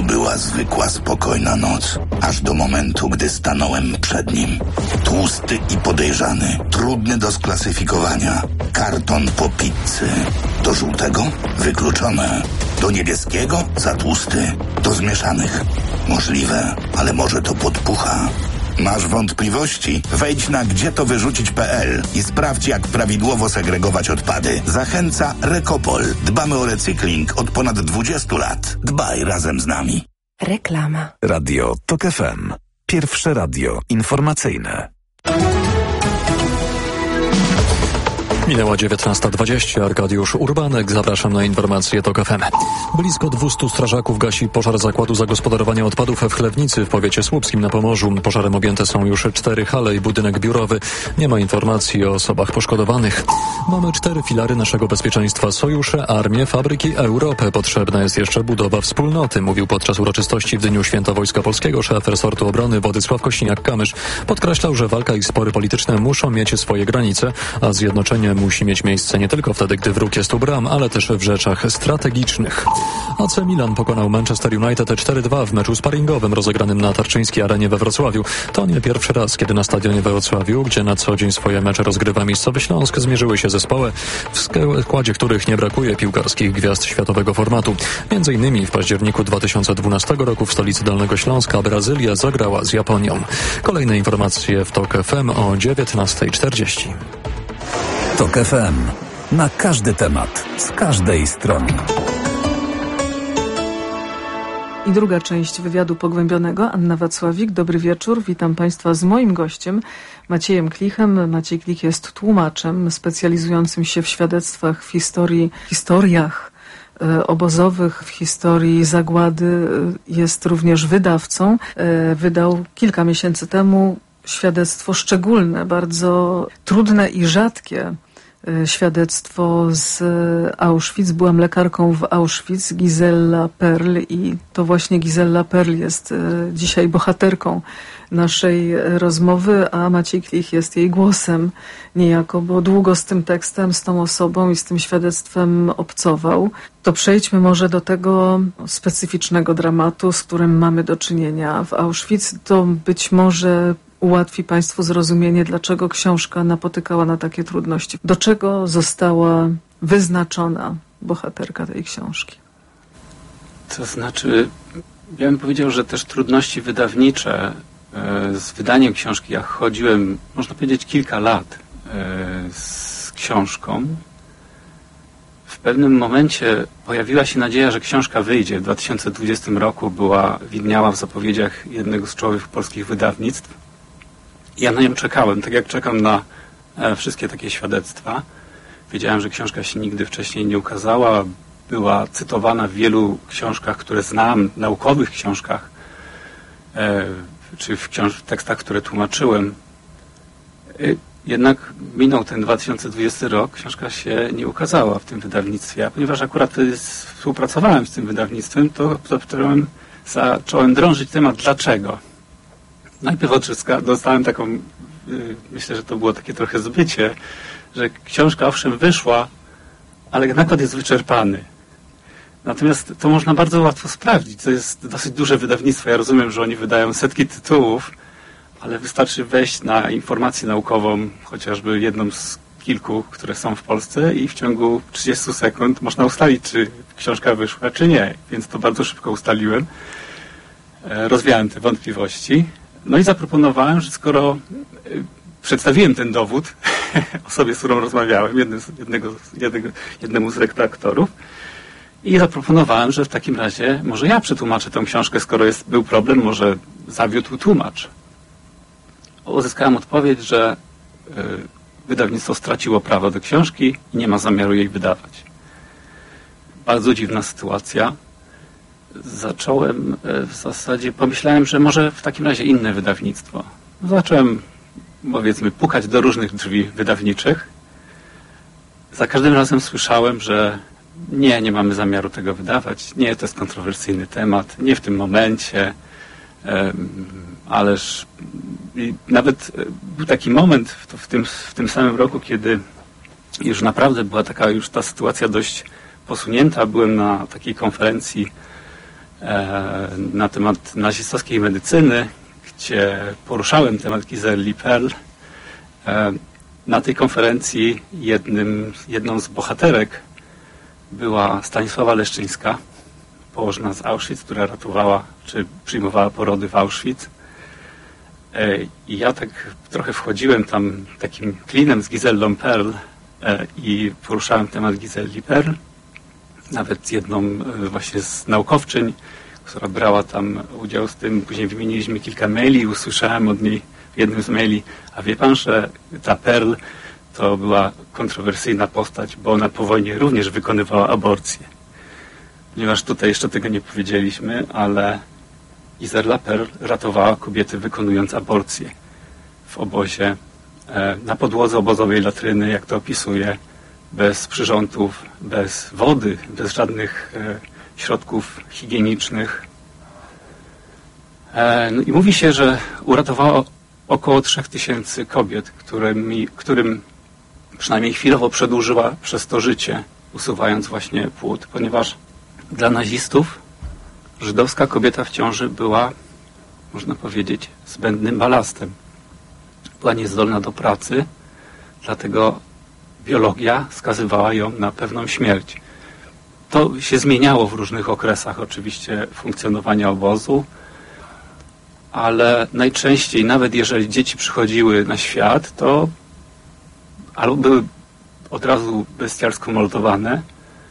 To była zwykła, spokojna noc, aż do momentu, gdy stanąłem przed nim. Tłusty i podejrzany, trudny do sklasyfikowania. Karton po pizzy. Do żółtego? Wykluczone. Do niebieskiego? Za tłusty. Do zmieszanych? Możliwe, ale może to podpucha. Masz wątpliwości? Wejdź na gdzietowyrzucić.pl i sprawdź, jak prawidłowo segregować odpady. Zachęca Recopol. Dbamy o recykling od ponad 20 lat. Dbaj razem z nami. Reklama. Radio TOK FM. Pierwsze radio informacyjne. Minęła 19:20. Arkadiusz Urbanek. Zapraszam na informacje TOK FM. Blisko 200 strażaków gasi pożar zakładu zagospodarowania odpadów w Chlewnicy w powiecie słupskim na Pomorzu. Pożarem objęte są już 4 hale i budynek biurowy. Nie ma informacji o osobach poszkodowanych. Mamy 4 filary naszego bezpieczeństwa: sojusze, armię, fabryki, Europę. Potrzebna jest jeszcze budowa wspólnoty, mówił podczas uroczystości w Dniu Święta Wojska Polskiego szef resortu obrony Władysław Kosiniak-Kamysz. Podkreślał, że walka i spory polityczne muszą mieć swoje granice, a zjednoczenie musi mieć miejsce nie tylko wtedy, gdy wróg jest u bram, ale też w rzeczach strategicznych. AC Milan pokonał Manchester United 4-2 w meczu sparingowym rozegranym na Tarczyńskiej Arenie we Wrocławiu. To nie pierwszy raz, kiedy na stadionie we Wrocławiu, gdzie na co dzień swoje mecze rozgrywa miejscowy Śląsk, zmierzyły się zespoły, w składzie których nie brakuje piłkarskich gwiazd światowego formatu. Między innymi w październiku 2012 roku w stolicy Dolnego Śląska Brazylia zagrała z Japonią. Kolejne informacje w TOK FM o 19:40. TOK FM. Na każdy temat, z każdej strony. I druga część wywiadu pogłębionego. Anna Wacławik, dobry wieczór. Witam Państwa z moim gościem, Maciejem Klichem. Maciej Klich jest tłumaczem specjalizującym się w świadectwach, w historiach obozowych, w historii zagłady. Jest również wydawcą. Wydał kilka miesięcy temu świadectwo szczególne, bardzo trudne i rzadkie świadectwo z Auschwitz. Byłam lekarką w Auschwitz, Gisela Perl, i to właśnie Gisela Perl jest dzisiaj bohaterką naszej rozmowy, a Maciej Klich jest jej głosem niejako, bo długo z tym tekstem, z tą osobą i z tym świadectwem obcował. To przejdźmy może do tego specyficznego dramatu, z którym mamy do czynienia w Auschwitz. To być może ułatwi Państwu zrozumienie, dlaczego książka napotykała na takie trudności. Do czego została wyznaczona bohaterka tej książki? To znaczy, ja bym powiedział, że też trudności wydawnicze z wydaniem książki. Ja chodziłem, można powiedzieć, kilka lat z książką. W pewnym momencie pojawiła się nadzieja, że książka wyjdzie. W 2020 roku widniała w zapowiedziach jednego z czołowych polskich wydawnictw. Ja na nią czekałem, tak jak czekam na wszystkie takie świadectwa. Wiedziałem, że książka się nigdy wcześniej nie ukazała. Była cytowana w wielu książkach, które znam, naukowych książkach, czy w tekstach, które tłumaczyłem. Jednak minął ten 2020 rok, książka się nie ukazała w tym wydawnictwie. A ponieważ akurat wtedy współpracowałem z tym wydawnictwem, to zacząłem drążyć temat dlaczego. Najpierw dostałem taką, myślę, że to było takie trochę zbycie, że książka owszem wyszła, ale nakład jest wyczerpany. Natomiast to można bardzo łatwo sprawdzić. To jest dosyć duże wydawnictwo. Ja rozumiem, że oni wydają setki tytułów, ale wystarczy wejść na informację naukową, chociażby jedną z kilku, które są w Polsce, i w ciągu 30 sekund można ustalić, czy książka wyszła, czy nie. Więc to bardzo szybko ustaliłem. Rozwiałem te wątpliwości. No i zaproponowałem, że skoro przedstawiłem ten dowód osobie, z którą rozmawiałem, jednemu z redaktorów, i zaproponowałem, że w takim razie może ja przetłumaczę tę książkę, skoro był problem, może zawiódł tłumacz. Uzyskałem odpowiedź, że wydawnictwo straciło prawo do książki i nie ma zamiaru jej wydawać. Bardzo dziwna sytuacja. Zacząłem w zasadzie, pomyślałem, że może w takim razie inne wydawnictwo. Zacząłem, powiedzmy, pukać do różnych drzwi wydawniczych. Za każdym razem słyszałem, że nie mamy zamiaru tego wydawać. Nie, to jest kontrowersyjny temat, nie w tym momencie. Ależ nawet był taki moment w tym samym roku, kiedy już naprawdę była już ta sytuacja dość posunięta. Byłem na takiej konferencji na temat nazistowskiej medycyny, gdzie poruszałem temat Giseli Perl. Na tej konferencji jedną z bohaterek była Stanisława Leszczyńska, położna z Auschwitz, która ratowała, czy przyjmowała porody w Auschwitz. I ja tak trochę wchodziłem tam takim klinem z Giselą Perl i poruszałem temat Giseli Perl. Nawet z jedną właśnie z naukowczyń, która brała tam udział z tym. Później wymieniliśmy kilka maili i usłyszałem od niej w jednym z maili: a wie pan, że ta Perl to była kontrowersyjna postać, bo ona po wojnie również wykonywała aborcję. Ponieważ tutaj jeszcze tego nie powiedzieliśmy, ale Gisela Perl ratowała kobiety wykonując aborcję w obozie, na podłodze obozowej latryny, jak to opisuje, bez przyrządów, bez wody, bez żadnych środków higienicznych. No i mówi się, że uratowała około 3000 kobiet, którym przynajmniej chwilowo przedłużyła przez to życie, usuwając właśnie płód, ponieważ dla nazistów żydowska kobieta w ciąży była, można powiedzieć, zbędnym balastem. Była niezdolna do pracy, dlatego biologia skazywała ją na pewną śmierć. To się zmieniało w różnych okresach oczywiście funkcjonowania obozu, ale najczęściej, nawet jeżeli dzieci przychodziły na świat, to albo były od razu bestialsko mordowane,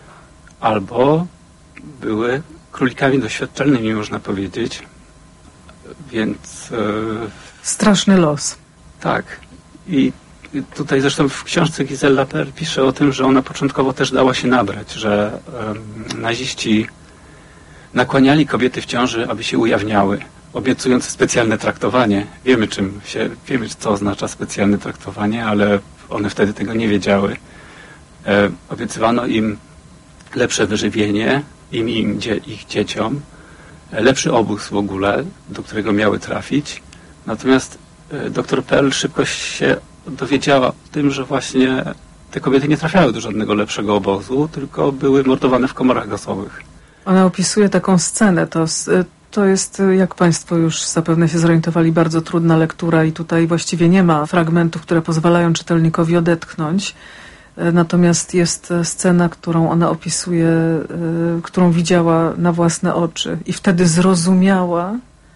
albo były królikami doświadczalnymi, można powiedzieć. Więc... straszny los. Tak. I tutaj zresztą w książce Gisela Perl pisze o tym, że ona początkowo też dała się nabrać, że naziści nakłaniali kobiety w ciąży, aby się ujawniały, obiecując specjalne traktowanie. Wiemy, co oznacza specjalne traktowanie, ale one wtedy tego nie wiedziały. Obiecywano im lepsze wyżywienie, ich dzieciom, lepszy obóz w ogóle, do którego miały trafić. Natomiast dr Perl szybko się dowiedziała o tym, że właśnie te kobiety nie trafiały do żadnego lepszego obozu, tylko były mordowane w komorach gazowych. Ona opisuje taką scenę. To jest, jak Państwo już zapewne się zorientowali, bardzo trudna lektura i tutaj właściwie nie ma fragmentów, które pozwalają czytelnikowi odetchnąć. Natomiast jest scena, którą ona opisuje, którą widziała na własne oczy i wtedy zrozumiała,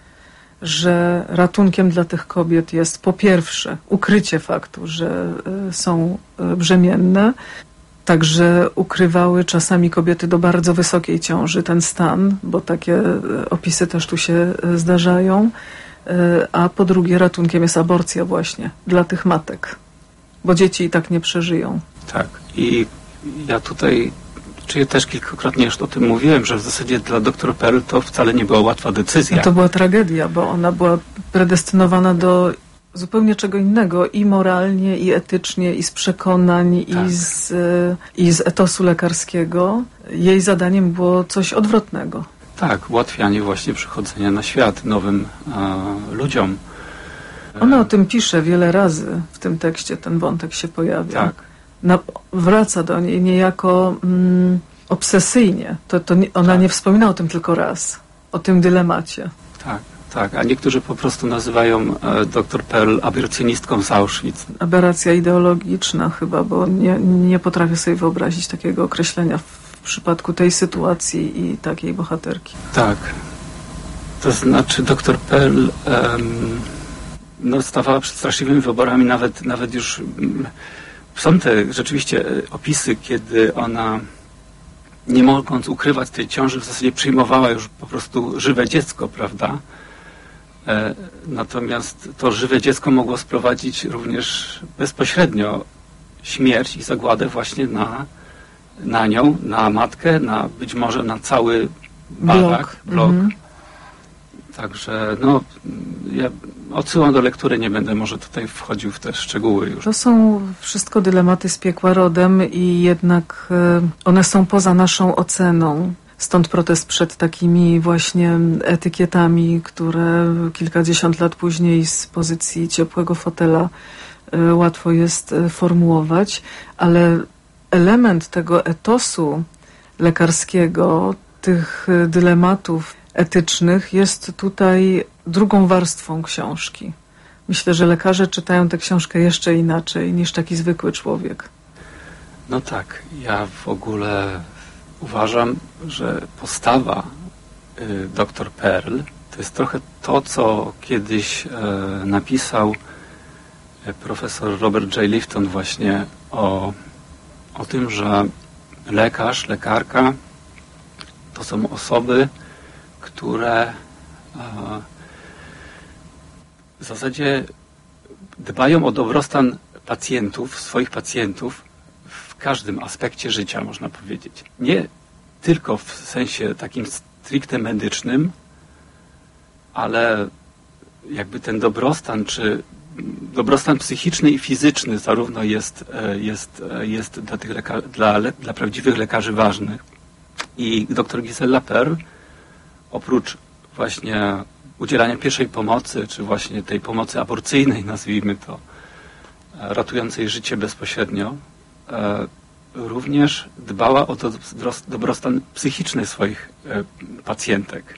że ratunkiem dla tych kobiet jest po pierwsze ukrycie faktu, że są brzemienne, także ukrywały czasami kobiety do bardzo wysokiej ciąży ten stan, bo takie opisy też tu się zdarzają, a po drugie ratunkiem jest aborcja właśnie dla tych matek, bo dzieci i tak nie przeżyją. Tak, i ja tutaj też kilkakrotnie już o tym mówiłem, że w zasadzie dla dr Perl to wcale nie była łatwa decyzja. To była tragedia, bo ona była predestynowana do zupełnie czego innego i moralnie, i etycznie, i z przekonań, tak, i z etosu lekarskiego. Jej zadaniem było coś odwrotnego. Tak, ułatwianie właśnie przychodzenia na świat nowym ludziom. Ona o tym pisze wiele razy w tym tekście, ten wątek się pojawia. Tak. Wraca do niej niejako obsesyjnie. Ona nie wspomina o tym tylko raz, o tym dylemacie. Tak, a niektórzy po prostu nazywają dr Perl aberracjonistką z Auschwitz. Aberracja ideologiczna chyba, bo nie potrafię sobie wyobrazić takiego określenia w przypadku tej sytuacji i takiej bohaterki. Tak. To znaczy dr Perl stawała przed straszliwymi wyborami, nawet już są te rzeczywiście opisy, kiedy ona, nie mogąc ukrywać tej ciąży, w zasadzie przyjmowała już po prostu żywe dziecko, prawda? Natomiast to żywe dziecko mogło sprowadzić również bezpośrednio śmierć i zagładę właśnie na nią, na matkę, być może na cały barak, blok. Także ja odsyłam do lektury, nie będę może tutaj wchodził w te szczegóły już. To są wszystko dylematy z piekła rodem i jednak one są poza naszą oceną. Stąd protest przed takimi właśnie etykietami, które kilkadziesiąt lat później z pozycji ciepłego fotela łatwo jest formułować, ale element tego etosu lekarskiego, tych dylematów etycznych jest tutaj drugą warstwą książki. Myślę, że lekarze czytają tę książkę jeszcze inaczej niż taki zwykły człowiek. No tak, ja w ogóle uważam, że postawa dr Pearl to jest trochę to, co kiedyś napisał profesor Robert J. Lifton właśnie o tym, że lekarz, lekarka to są osoby, które w zasadzie dbają o dobrostan pacjentów, swoich pacjentów w każdym aspekcie życia, można powiedzieć. Nie tylko w sensie takim stricte medycznym, ale jakby ten dobrostan, czy dobrostan psychiczny i fizyczny zarówno jest dla tych dla prawdziwych lekarzy ważny. I dr Gisela Pearl, oprócz właśnie udzielania pierwszej pomocy, czy właśnie tej pomocy aborcyjnej, nazwijmy to, ratującej życie bezpośrednio, również dbała o dobrostan psychiczny swoich pacjentek.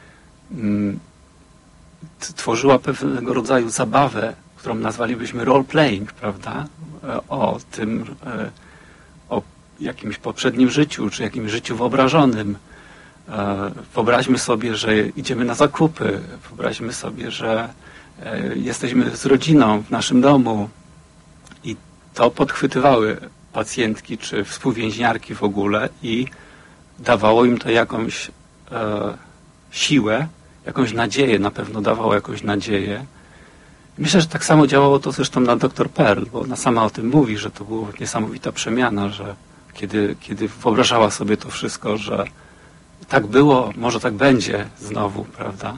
Tworzyła pewnego rodzaju zabawę, którą nazwalibyśmy role-playing, prawda? O tym, o jakimś poprzednim życiu, czy jakimś życiu wyobrażonym. Wyobraźmy sobie, że idziemy na zakupy. Wyobraźmy sobie, że jesteśmy z rodziną w naszym domu. I to podchwytywały pacjentki, czy współwięźniarki w ogóle i dawało im to jakąś siłę, jakąś nadzieję, na pewno dawało jakąś nadzieję. Myślę, że tak samo działało to zresztą na dr Pearl, bo ona sama o tym mówi, że to była niesamowita przemiana, że kiedy wyobrażała sobie to wszystko, że tak było, może tak będzie znowu, prawda?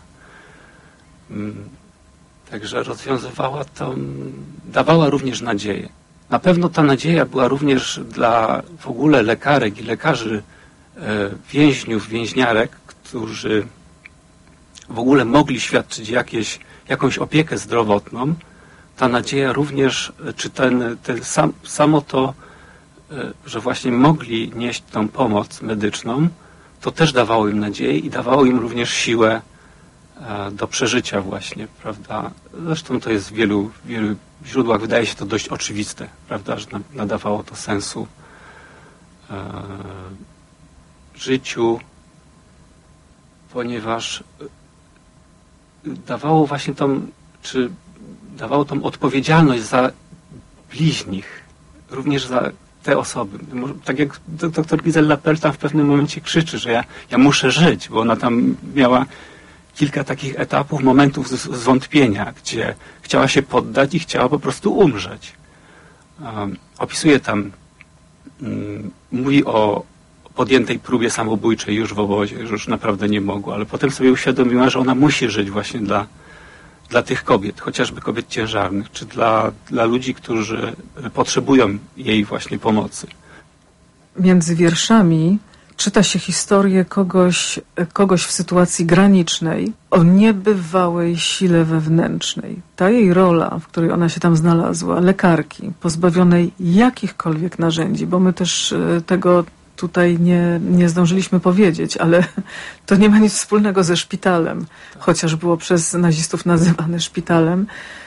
Także rozwiązywała to, dawała również nadzieję. Na pewno ta nadzieja była również dla w ogóle lekarek i lekarzy, więźniów, więźniarek, którzy w ogóle mogli świadczyć jakąś opiekę zdrowotną. Ta nadzieja również, czy samo to, że właśnie mogli nieść tą pomoc medyczną, to też dawało im nadzieję i dawało im również siłę do przeżycia właśnie, prawda? Zresztą to jest w wielu źródłach, wydaje się to dość oczywiste, prawda, że nadawało to sensu życiu, ponieważ dawało właśnie dawało tą odpowiedzialność za bliźnich, również za te osoby. Tak jak dr Gisela Pearl tam w pewnym momencie krzyczy, że ja muszę żyć, bo ona tam miała kilka takich etapów, momentów zwątpienia, gdzie chciała się poddać i chciała po prostu umrzeć. Opisuje tam, mówi o podjętej próbie samobójczej już w obozie, że już naprawdę nie mogła, ale potem sobie uświadomiła, że ona musi żyć właśnie dla tych kobiet, chociażby kobiet ciężarnych, czy dla ludzi, którzy potrzebują jej właśnie pomocy. Między wierszami czyta się historię kogoś w sytuacji granicznej, o niebywałej sile wewnętrznej. Ta jej rola, w której ona się tam znalazła, lekarki, pozbawionej jakichkolwiek narzędzi, bo my też tego tutaj nie zdążyliśmy powiedzieć, ale to nie ma nic wspólnego ze szpitalem, chociaż było przez nazistów nazywane szpitalem.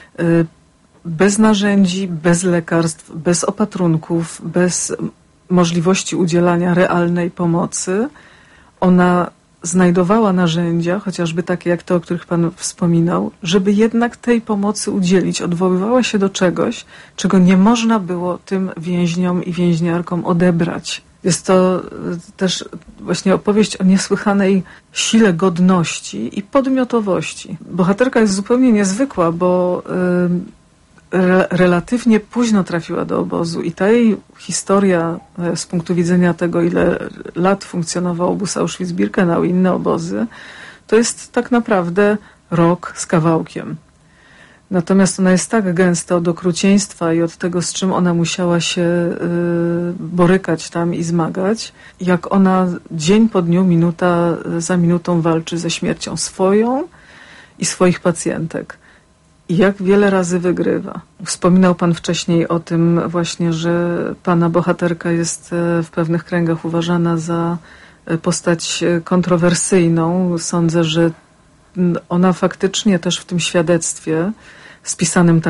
Bez narzędzi, bez lekarstw, bez opatrunków, bez możliwości udzielania realnej pomocy, ona znajdowała narzędzia, chociażby takie jak te, o których Pan wspominał, żeby jednak tej pomocy udzielić. Odwoływała się do czegoś, czego nie można było tym więźniom i więźniarkom odebrać. Jest to też właśnie opowieść o niesłychanej sile godności i podmiotowości. Bohaterka jest zupełnie niezwykła, bo relatywnie późno trafiła do obozu i ta jej historia z punktu widzenia tego, ile lat funkcjonował obóz Auschwitz-Birkenau i inne obozy, to jest tak naprawdę rok z kawałkiem. Natomiast ona jest tak gęsta od okrucieństwa i od tego, z czym ona musiała się borykać tam i zmagać, jak ona dzień po dniu, minuta za minutą walczy ze śmiercią swoją i swoich pacjentek. I jak wiele razy wygrywa. Wspominał Pan wcześniej o tym właśnie, że Pana bohaterka jest w pewnych kręgach uważana za postać kontrowersyjną. Sądzę, że ona faktycznie też w tym świadectwie spisanym tak